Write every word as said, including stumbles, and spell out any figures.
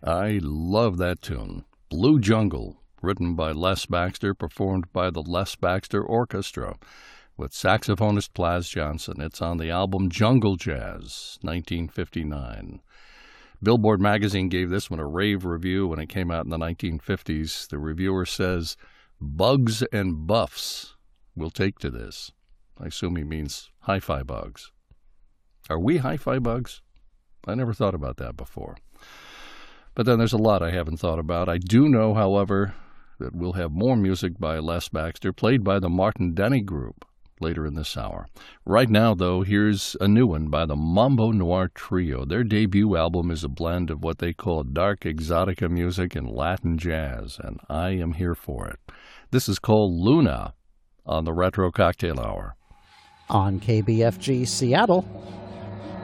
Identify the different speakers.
Speaker 1: I love that tune. Blue Jungle, written by Les Baxter, performed by the Les Baxter Orchestra with saxophonist Plas Johnson. It's on the album Jungle Jazz, nineteen fifty-nine. Billboard magazine gave this one a rave review when it came out in the nineteen fifties. The reviewer says, "Bugs and buffs will take to this." I assume he means hi-fi bugs. Are we hi-fi bugs? I never thought about that before. But then there's a lot I haven't thought about. I do know, however, that we'll have more music by Les Baxter, played by the Martin Denny Group, later in this hour. Right now, though, here's a new one by the Mambo Noir Trio. Their debut album is a blend of what they call dark exotica music and Latin jazz, and I am here for it. This is called Luna on the Retro Cocktail Hour.
Speaker 2: On K B F G Seattle.